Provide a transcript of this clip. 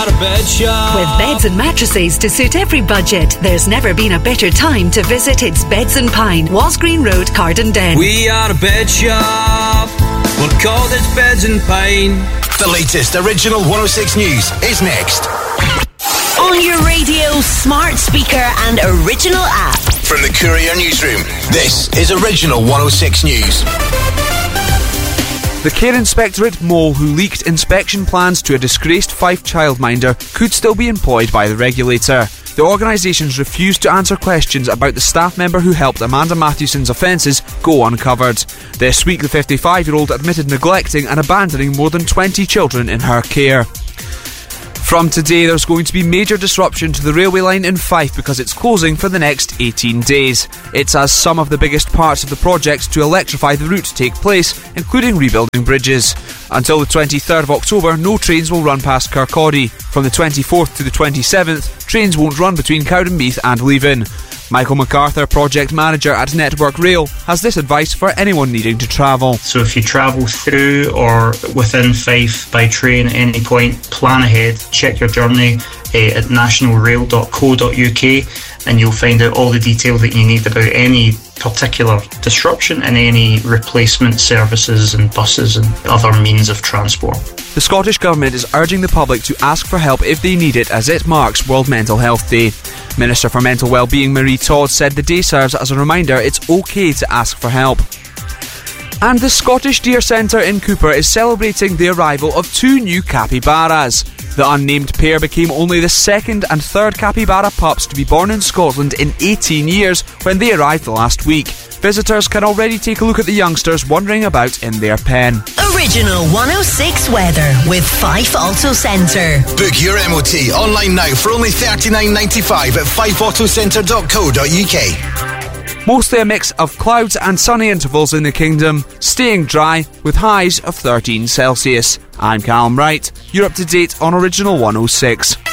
Bed Shop. With beds and mattresses to suit every budget, there's never been a better time to visit It's Beds and Pine, Walsgreen Road, Cardenden. We are a bed shop. We're called It's Beds and Pine. The latest Original 106 News is next. On your radio, smart speaker and Original app. From the Courier Newsroom, this is Original 106 News. The Care Inspectorate mole who leaked inspection plans to a disgraced Fife childminder could still be employed by the regulator. The organisations refused to answer questions about the staff member who helped Amanda Matthewson's offences go uncovered. This week, the 55-year-old admitted neglecting and abandoning more than 20 children in her care. From today, there's going to be major disruption to the railway line in Fife because it's closing for the next 18 days. It's as some of the biggest parts of the project to electrify the route take place, including rebuilding bridges. Until the 23rd of October, no trains will run past Kirkcaldy. From the 24th to the 27th, trains won't run between Cowdenbeath and Leven. Michael MacArthur, project manager at Network Rail, has this advice for anyone needing to travel. So if you travel through or within Fife by train at any point, plan ahead, check your journey at nationalrail.co.uk and you'll find out all the detail that you need about any particular disruption and any replacement services and buses and other means of transport. The Scottish Government is urging the public to ask for help if they need it as it marks World Mental Health Day. Minister for Mental Wellbeing Marie Todd said the day serves as a reminder it's okay to ask for help. And the Scottish Deer Centre in Cooper is celebrating the arrival of 2 new capybaras. The unnamed pair became only the second and third capybara pups to be born in Scotland in 18 years when they arrived last week. Visitors can already take a look at the youngsters wandering about in their pen. Original 106 weather with Fife Auto Centre. Book your MOT online now for only $39.95 at fifeautocentre.co.uk. Mostly a mix of clouds and sunny intervals in the kingdom, staying dry with highs of 13 Celsius. I'm Callum Wright. You're up to date on Original 106.